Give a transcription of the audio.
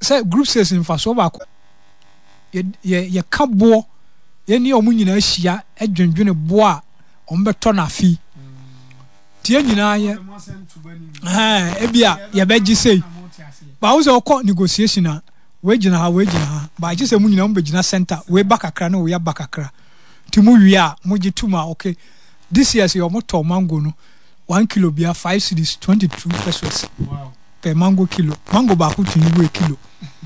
say group sales in fa so ba ko ye ka bo ye ni omu nyina ahia adwendwene bo a ombeto na fi tie nyina ye ebia ye beji sei ba wo so ko negotiation na we gina ha ba ji se mu nyina mo begina center we bakakra na we ya bakakra ti mu wi a mo ji tuma okay this year say omo to mango no 1 kilo bia 5 cedis 22 pesos. Wow. Per mango kilo. Mango ba ku tini we kilo.